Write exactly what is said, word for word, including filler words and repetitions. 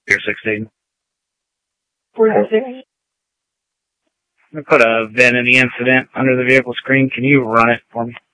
Pier sixteen. Where is it? I'm going to put a V I N in the incident under the vehicle screen. Can you run it for me?